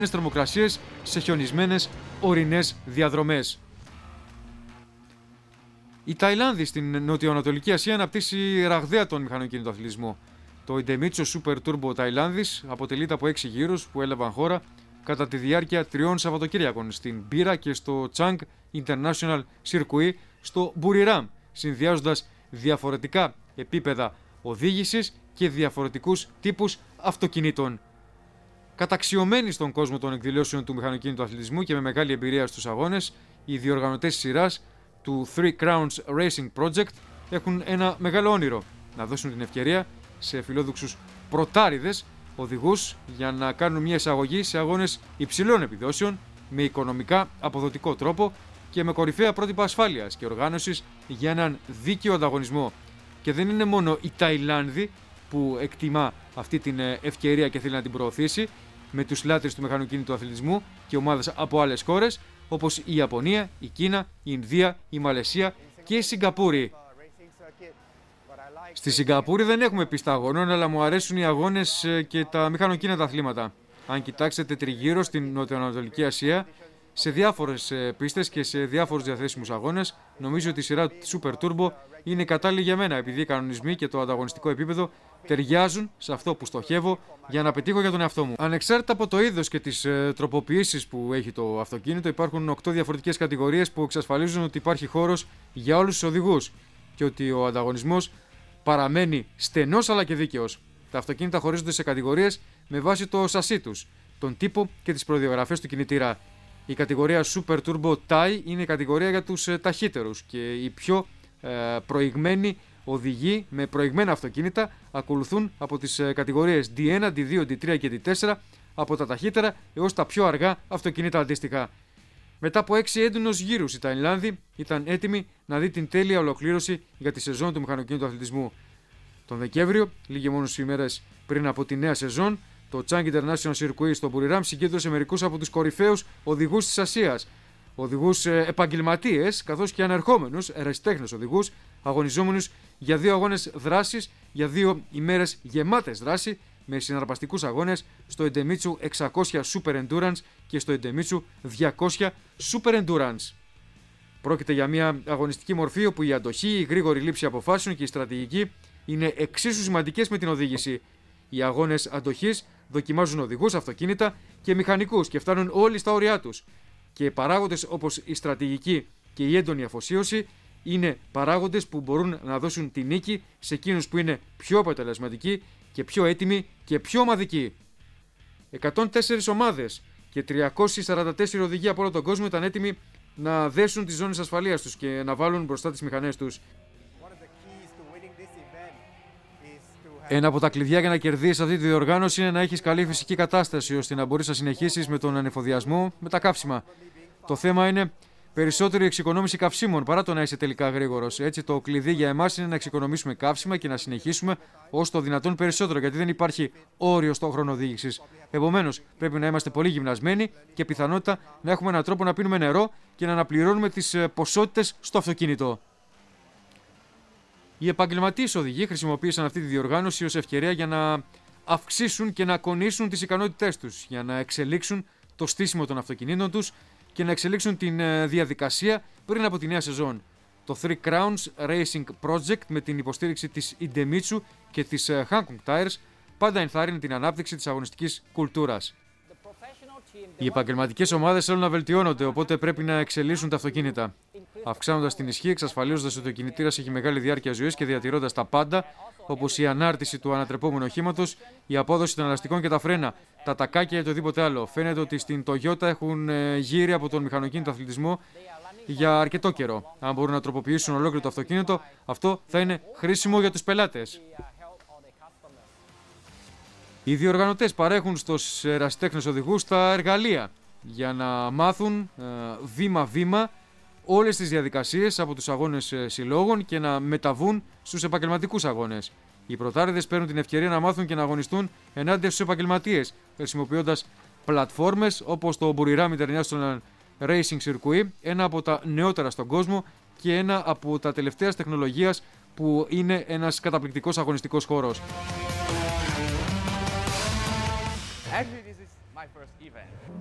θερμοκρασίες σε χιονισμένες ορεινές διαδρομές. Η Ταϊλάνδη στην Νοτιοανατολική Ασία αναπτύσσει ραγδαία τον μηχανοκίνητο αθλητισμό. Το Idemitsu Super Turbo Ταϊλάνδης αποτελείται από 6 γύρους που έλαβαν χώρα κατά τη διάρκεια 3 Σαββατοκύριακων στην Πύρα και στο Chang International Circuit στο Μπουριράμ, συνδυάζοντας διαφορετικά επίπεδα οδήγησης και διαφορετικούς τύπους αυτοκινήτων. Καταξιωμένοι στον κόσμο των εκδηλώσεων του μηχανοκίνητου αθλητισμού και με μεγάλη εμπειρία στους αγώνες, οι διοργανωτές της σειράς του Three Crowns Racing Project έχουν ένα μεγάλο όνειρο: να δώσουν την ευκαιρία σε φιλόδοξους πρωτάριδες οδηγούς για να κάνουν μια εισαγωγή σε αγώνες υψηλών επιδόσεων με οικονομικά αποδοτικό τρόπο και με κορυφαία πρότυπα ασφάλειας και οργάνωσης για έναν δίκαιο ανταγωνισμό. Και δεν είναι μόνο η Ταϊλάνδη που εκτιμά αυτή την ευκαιρία και θέλει να την προωθήσει, με τους λάτρεις του μηχανοκίνητου αθλητισμού και ομάδες από άλλες χώρες όπως η Ιαπωνία, η Κίνα, η Ινδία, η Μαλαισία και η Σιγκαπούρη. Στη Σιγκαπούρη δεν έχουμε πίστα αγώνων, αλλά μου αρέσουν οι αγώνες και τα μηχανοκίνητα αθλήματα. Αν κοιτάξετε τριγύρω στην Νοτιοανατολική Ασία, σε διάφορες πίστες και σε διάφορους διαθέσιμους αγώνες, νομίζω ότι η σειρά Super Turbo είναι κατάλληλη για μένα, επειδή οι κανονισμοί και το ανταγωνιστικό επίπεδο ταιριάζουν σε αυτό που στοχεύω για να πετύχω για τον εαυτό μου. Ανεξάρτητα από το είδος και τις τροποποιήσεις που έχει το αυτοκίνητο, υπάρχουν 8 διαφορετικές κατηγορίες που εξασφαλίζουν ότι υπάρχει χώρος για όλους τους οδηγούς και ότι ο ανταγωνισμός παραμένει στενός αλλά και δίκαιος. Τα αυτοκίνητα χωρίζονται σε κατηγορίες με βάση το σασί τους, τον τύπο και τις προδιαγραφές του κινητήρα. Η κατηγορία Super Turbo Thai είναι η κατηγορία για τους ταχύτερους και οι πιο προηγμένοι οδηγοί με προηγμένα αυτοκίνητα ακολουθούν από τις κατηγορίες D1, D2, D3 και D4, από τα ταχύτερα έως τα πιο αργά αυτοκίνητα αντίστοιχα. Μετά από 6 έντονους γύρους, η Ταϊλάνδη ήταν έτοιμη να δει την τέλεια ολοκλήρωση για τη σεζόν του μηχανοκίνητου αθλητισμού. Τον Δεκέμβριο, λίγες μόνος ημέρες πριν από τη νέα σεζόν, το Chang International Circuit στο Μπουριράμ συγκέντρωσε μερικούς από τους κορυφαίους οδηγούς της Ασίας. Οδηγούς επαγγελματίες, καθώς και ανερχόμενους ερασιτέχνες οδηγούς, αγωνιζόμενους για 2 αγώνες δράσης, για 2 ημέρες γεμάτες δράση, με συναρπαστικούς αγώνες στο Idemitsu 600 Super Endurance και στο Idemitsu 200 Super Endurance. Πρόκειται για μια αγωνιστική μορφή όπου η αντοχή, η γρήγορη λήψη αποφάσεων και η στρατηγική είναι εξίσου σημαντικές με την οδήγηση. Οι αγώνες αντοχής δοκιμάζουν οδηγούς, αυτοκίνητα και μηχανικούς και φτάνουν όλοι στα όρια τους. Και παράγοντες όπως η στρατηγική και η έντονη αφοσίωση είναι παράγοντες που μπορούν να δώσουν τη νίκη σε εκείνους που είναι πιο αποτελεσματικοί και πιο έτοιμοι και πιο ομαδικοί. 104 ομάδες και 344 οδηγοί από όλο τον κόσμο ήταν έτοιμοι να δέσουν τις ζώνες ασφαλείας τους και να βάλουν μπροστά τις μηχανές τους. Ένα από τα κλειδιά για να κερδίσεις αυτή τη διοργάνωση είναι να έχεις καλή φυσική κατάσταση, ώστε να μπορείς να συνεχίσεις με τον ανεφοδιασμό με τα καύσιμα. Το θέμα είναι περισσότερη εξοικονόμηση καυσίμων παρά το να είσαι τελικά γρήγορος. Έτσι, το κλειδί για εμάς είναι να εξοικονομήσουμε καύσιμα και να συνεχίσουμε όσο το δυνατόν περισσότερο, γιατί δεν υπάρχει όριο στο χρόνο οδήγησης. Επομένως, πρέπει να είμαστε πολύ γυμνασμένοι και πιθανότητα να έχουμε έναν τρόπο να πίνουμε νερό και να αναπληρώνουμε τις ποσότητες στο αυτοκίνητο. Οι επαγγελματίες οδηγοί χρησιμοποίησαν αυτή τη διοργάνωση ως ευκαιρία για να αυξήσουν και να κονίσουν τις ικανότητές τους, για να εξελίξουν το στήσιμο των αυτοκινήτων τους και να εξελίξουν την διαδικασία πριν από τη νέα σεζόν. Το Three Crowns Racing Project, με την υποστήριξη της Idemitsu και της Hankook Tires, πάντα ενθάρρυνε την ανάπτυξη της αγωνιστικής κουλτούρας. Οι επαγγελματικές ομάδες θέλουν να βελτιώνονται, οπότε πρέπει να εξελίσσουν τα αυτοκίνητα, αυξάνοντας την ισχύ, εξασφαλίζοντας ότι ο κινητήρας έχει μεγάλη διάρκεια ζωής και διατηρώντας τα πάντα, όπως η ανάρτηση του ανατρεπόμενου οχήματος, η απόδοση των ελαστικών και τα φρένα, τα τακάκια ή οτιδήποτε άλλο. Φαίνεται ότι στην Toyota έχουν γύρει από τον μηχανοκίνητο αθλητισμό για αρκετό καιρό. Αν μπορούν να τροποποιήσουν ολόκληρο το αυτοκίνητο, αυτό θα είναι χρήσιμο για τους πελάτες. Οι διοργανωτές παρέχουν στους ερασιτέχνες οδηγούς τα εργαλεία για να μάθουν βήμα-βήμα όλες τις διαδικασίες από τους αγώνες συλλόγων και να μεταβούν στους επαγγελματικούς αγώνες. Οι πρωτάριδες παίρνουν την ευκαιρία να μάθουν και να αγωνιστούν ενάντια στους επαγγελματίες, χρησιμοποιώντας πλατφόρμες όπως το Buriram International Racing Circuit, ένα από τα νεότερα στον κόσμο και ένα από τα τελευταίας τεχνολογίας που είναι ένας καταπληκτικός αγωνιστικός χώρος. my first event.